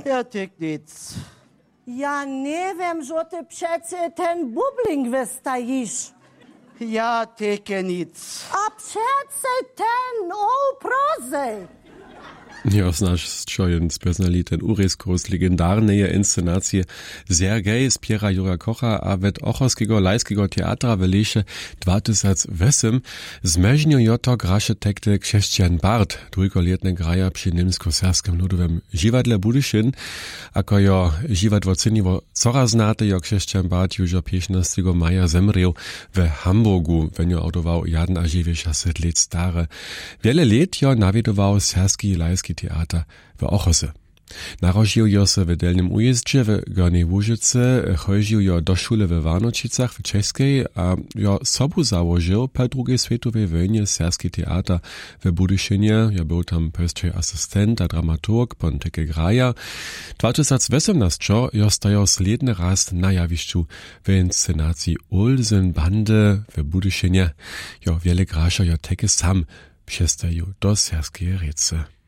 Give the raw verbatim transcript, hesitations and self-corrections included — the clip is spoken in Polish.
Ja tak nic. Ja nie wiem, że ty przece ten bubling wystajisz. Ja tak nic. A przece ten o prozy. Ja, znaš čojen speznali ten ureskurs legendarneje inscenacije Sergej z Piera Jura Kocha a ved Ochorskiego lajskiego teatra w Leše dwa tysiące osiem zmežnjo joto graše tekte Křesťan Bart, dwójkoletne graja przy niemsko-serskim ludowym žiwadle Budyšin, ako jo žiwadło cyniwo cora znate, jo Křesťan Bart już piętnastego maja zemrał w Hamburgu, wenn jo autował jeden a dziewięćdziesiąt lat stare. Wiele lat jo nawiedował serski lajski teater w Ochose. Narodził jo se w Delnym Ujeździe w Gornej Łużyce, chodził jo do szule w Warnočicach w Czeskiej, a jo sobu założył po drugiej światowej wojnie serski teater w Budyšinie. Ja był tam pierwszy asystent a dramaturg, pon takie graja. dwa tysiące osiemnaście jo stajał sledny raz na jawiszczu w inscenacji Olsenbande w Budyšinie. Jo wiele grasza jo takie sam przestają do serskiej rece.